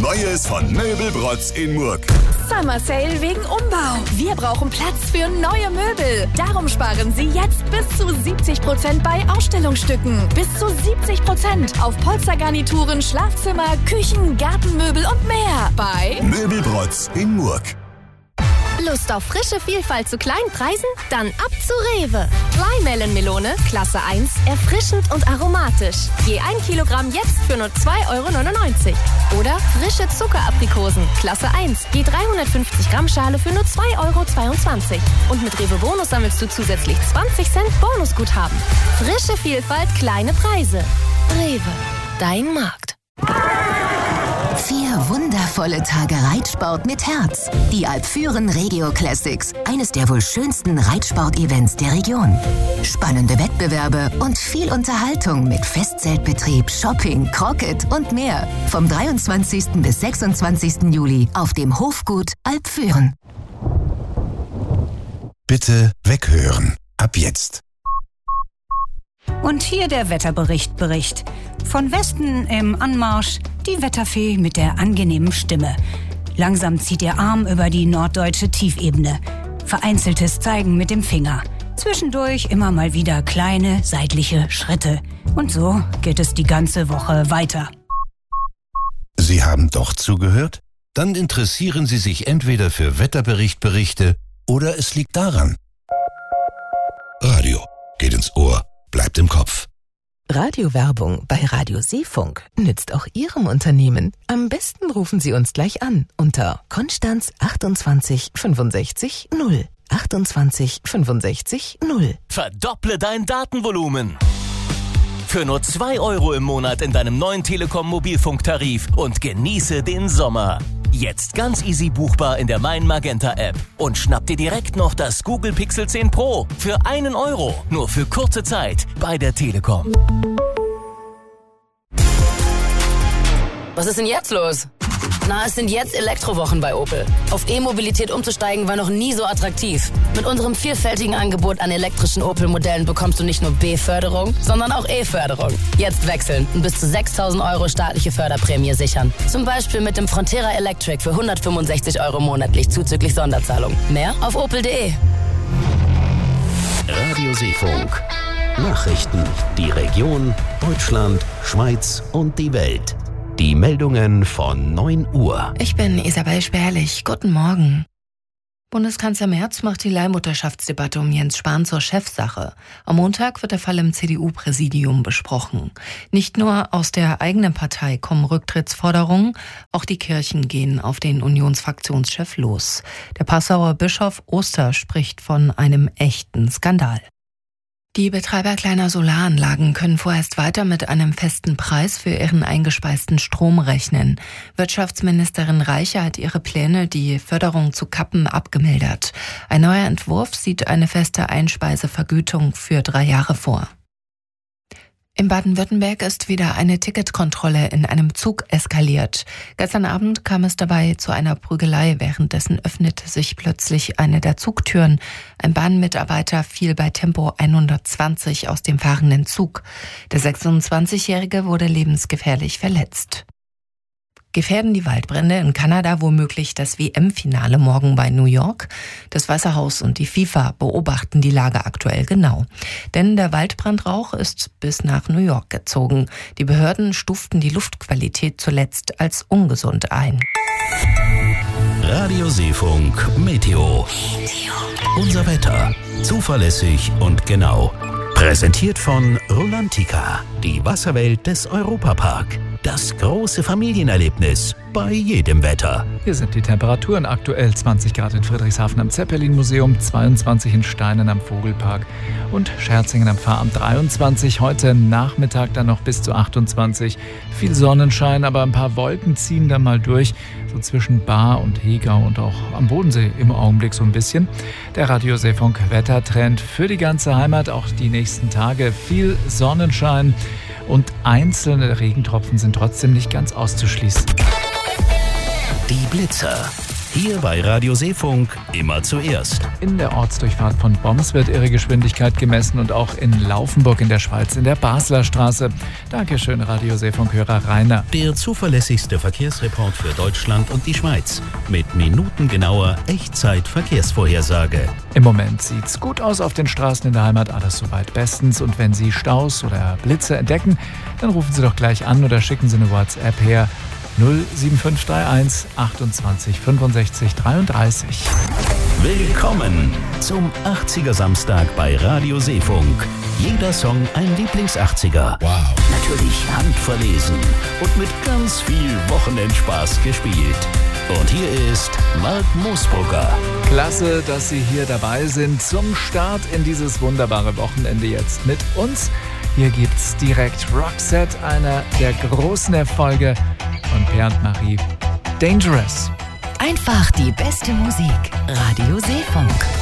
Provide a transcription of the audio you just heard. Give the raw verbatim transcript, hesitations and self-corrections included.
Neues von Möbelbrotz in Murg. Summer Sale wegen Umbau. Wir brauchen Platz für neue Möbel. Darum sparen Sie jetzt bis zu siebzig Prozent bei Ausstellungsstücken. Bis zu siebzig Prozent auf Polstergarnituren, Schlafzimmer, Küchen, Gartenmöbel und mehr. Bei Möbelbrotz in Murg. Lust auf frische Vielfalt zu kleinen Preisen? Dann ab zu Rewe. Flymelon-Melone, Klasse eins, erfrischend und aromatisch. Je ein Kilogramm jetzt für nur zwei Euro neunundneunzig. Oder frische Zuckeraprikosen, Klasse eins, je dreihundertfünfzig Gramm Schale für nur zwei Euro zweiundzwanzig. Und mit Rewe Bonus sammelst du zusätzlich zwanzig Cent Bonusguthaben. Frische Vielfalt, kleine Preise. Rewe, dein Markt. Vier wundervolle Tage Reitsport mit Herz. Die Alpfüren Regio Classics. Eines der wohl schönsten Reitsport-Events der Region. Spannende Wettbewerbe und viel Unterhaltung mit Festzeltbetrieb, Shopping, Croquet und mehr. Vom dreiundzwanzigsten bis sechsundzwanzigsten Juli auf dem Hofgut Alpfüren. Bitte weghören. Ab jetzt. Und hier der Wetterbericht Bericht. Von Westen im Anmarsch die Wetterfee mit der angenehmen Stimme. Langsam zieht ihr Arm über die norddeutsche Tiefebene. Vereinzeltes Zeigen mit dem Finger. Zwischendurch immer mal wieder kleine seitliche Schritte. Und so geht es die ganze Woche weiter. Sie haben doch zugehört? Dann interessieren Sie sich entweder für Wetterberichtberichte oder es liegt daran. Radio geht ins Ohr, bleibt im Kopf. Radiowerbung bei Radio Seefunk nützt auch Ihrem Unternehmen. Am besten rufen Sie uns gleich an unter Konstanz achtundzwanzig fünfundsechzig null. achtundzwanzig fünfundsechzig null. Verdopple dein Datenvolumen. Für nur zwei Euro im Monat in deinem neuen Telekom-Mobilfunktarif und genieße den Sommer. Jetzt ganz easy buchbar in der Mein Magenta App. Und schnapp dir direkt noch das Google Pixel zehn Pro für einen Euro. Nur für kurze Zeit bei der Telekom. Was ist denn jetzt los? Na, es sind jetzt Elektrowochen bei Opel. Auf E-Mobilität umzusteigen war noch nie so attraktiv. Mit unserem vielfältigen Angebot an elektrischen Opel-Modellen bekommst du nicht nur B-Förderung, sondern auch E-Förderung. Jetzt wechseln und bis zu sechstausend Euro staatliche Förderprämie sichern. Zum Beispiel mit dem Frontera Electric für hundertfünfundsechzig Euro monatlich zuzüglich Sonderzahlung. Mehr auf opel punkt de. Radio Seefunk. Nachrichten, die Region, Deutschland, Schweiz und die Welt. Die Meldungen von neun Uhr. Ich bin Isabel Sperlich. Guten Morgen. Bundeskanzler Merz macht die Leihmutterschaftsdebatte um Jens Spahn zur Chefsache. Am Montag wird der Fall im C D U-Präsidium besprochen. Nicht nur aus der eigenen Partei kommen Rücktrittsforderungen, auch die Kirchen gehen auf den Unionsfraktionschef los. Der Passauer Bischof Oster spricht von einem echten Skandal. Die Betreiber kleiner Solaranlagen können vorerst weiter mit einem festen Preis für ihren eingespeisten Strom rechnen. Wirtschaftsministerin Reiche hat ihre Pläne, die Förderung zu kappen, abgemildert. Ein neuer Entwurf sieht eine feste Einspeisevergütung für drei Jahre vor. In Baden-Württemberg ist wieder eine Ticketkontrolle in einem Zug eskaliert. Gestern Abend kam es dabei zu einer Prügelei. Währenddessen öffnete sich plötzlich eine der Zugtüren. Ein Bahnmitarbeiter fiel bei Tempo hundertzwanzig aus dem fahrenden Zug. Der sechsundzwanzigjährige wurde lebensgefährlich verletzt. Gefährden die Waldbrände in Kanada womöglich das W M-Finale morgen bei New York? Das Weiße Haus und die FIFA beobachten die Lage aktuell genau. Denn der Waldbrandrauch ist bis nach New York gezogen. Die Behörden stuften die Luftqualität zuletzt als ungesund ein. Radio Seefunk Meteo. Unser Wetter. Zuverlässig und genau. Präsentiert von Rolantica, die Wasserwelt des Europapark. Das große Familienerlebnis bei jedem Wetter. Hier sind die Temperaturen aktuell zwanzig Grad in Friedrichshafen am Zeppelin-Museum, zweiundzwanzig in Steinen am Vogelpark und Scherzingen am Pfarramt dreiundzwanzig. Heute Nachmittag dann noch bis zu achtundzwanzig. Viel Sonnenschein, aber ein paar Wolken ziehen dann mal durch, so zwischen Baar und Hegau und auch am Bodensee im Augenblick so ein bisschen. Der Radio Seefunk Wettertrend für die ganze Heimat, auch die nächsten Tage. Viel Sonnenschein. Und einzelne Regentropfen sind trotzdem nicht ganz auszuschließen. Die Blitzer. Hier bei Radio Seefunk immer zuerst. In der Ortsdurchfahrt von Boms wird ihre Geschwindigkeit gemessen und auch in Laufenburg in der Schweiz, in der Basler Straße. Dankeschön, Radio Seefunk-Hörer Rainer. Der zuverlässigste Verkehrsreport für Deutschland und die Schweiz. Mit minutengenauer Echtzeit-Verkehrsvorhersage. Im Moment sieht's gut aus auf den Straßen in der Heimat, alles soweit bestens. Und wenn Sie Staus oder Blitze entdecken, dann rufen Sie doch gleich an oder schicken Sie eine WhatsApp her. null sieben fünf drei eins achtundzwanzig fünfundsechzig dreiunddreißig. Willkommen zum achtziger Samstag bei Radio Seefunk. Jeder Song ein Lieblings-achtziger. Wow. Natürlich handverlesen und mit ganz viel Wochenendspaß gespielt. Und hier ist Mark Moosbrugger. Klasse, dass Sie hier dabei sind zum Start in dieses wunderbare Wochenende jetzt mit uns. Hier gibt's direkt Roxette, einer der großen Erfolge von Per und Marie. Dangerous. Einfach die beste Musik. Radio Seefunk.